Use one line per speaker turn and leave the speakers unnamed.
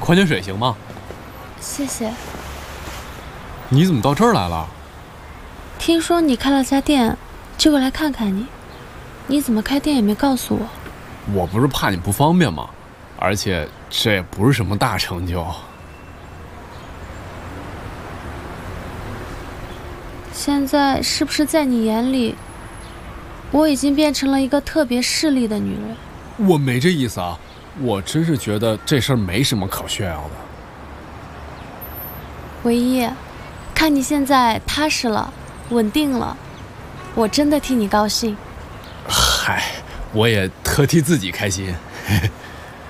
矿泉水行吗？
谢谢。
你怎么到这儿来了？
听说你开了家店，就过来看看你。你怎么开店也没告诉我。
我不是怕你不方便吗？而且这也不是什么大成就。
现在是不是在你眼里，我已经变成了一个特别势利的女人？
我没这意思啊，我真是觉得这事儿没什么可炫耀的。
唯一，看你现在踏实了，稳定了，我真的替你高兴。
嗨，我也特替自己开心。